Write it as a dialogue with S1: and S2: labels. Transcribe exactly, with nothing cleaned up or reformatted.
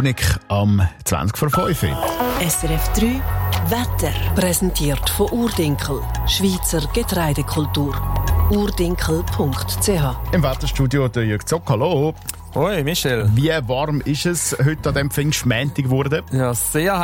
S1: Dominik am zwanzig vor fünf.
S2: S R F drei Wetter. Präsentiert von Urdinkel, Schweizer Getreidekultur. urdinkel punkt c h.
S1: Im Wetterstudio der Jürg Zock. Hallo.
S3: Hoi, Michel.
S1: Wie warm ist es heute an diesem Pfingstmontag geworden?
S3: Ja, sehr